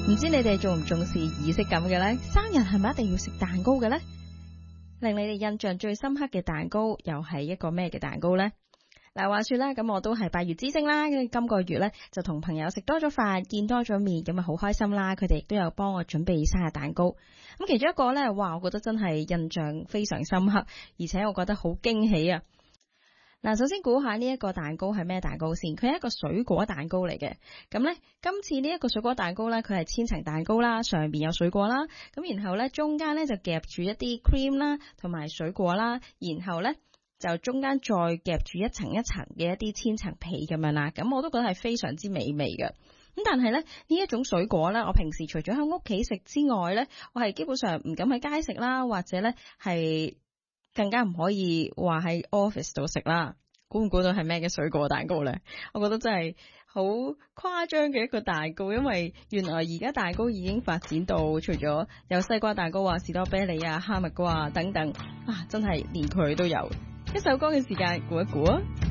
唔知你哋重唔重視儀式感嘅呢？生日係咪一定要食蛋糕嘅呢？令你哋印象最深刻嘅蛋糕又係一個咩嘅蛋糕呢？嗱，話說啦，咁我都係8月之星啦，跟住今個月咧就同朋友食多咗飯，見多咗面，咁啊好開心啦。佢哋亦都有幫我準備生日蛋糕。咁其中一個咧，哇，我覺得真係印象非常深刻，而且我覺得好驚喜啊！嗱，首先估下呢一個蛋糕係咩蛋糕先？佢係一個水果蛋糕嚟嘅。咁咧，今次呢一個水果蛋糕咧，佢係千層蛋糕啦，上邊有水果啦，咁然後咧中間咧就夾住一啲 cream 啦，同埋水果啦，然後咧就中間再夾住一層一層嘅一啲千層皮咁樣啦。咁我都覺得係非常之美味嘅。咁但係咧呢一種水果咧，我平時除咗喺屋企食之外咧，我係基本上唔敢喺街食啦，或者咧係更加唔可以話喺 office 度食啦。估唔估到係咩嘅水果蛋糕呢？我覺得真係好誇張嘅一個蛋糕，因為原來而家蛋糕已經發展到除咗有西瓜蛋糕啊、士多啤梨啊、哈密瓜啊等等啊，真係連佢都有。一首歌嘅時間，估一估啊！